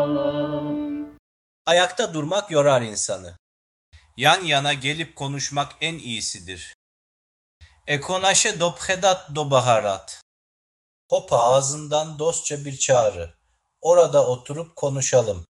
Ayakta durmak yorar insanı. Yan yana gelip konuşmak en iyisidir. Ekonaşe dobhedat do baharat. Hopa ağzından dostça bir çağrı. Orada oturup konuşalım.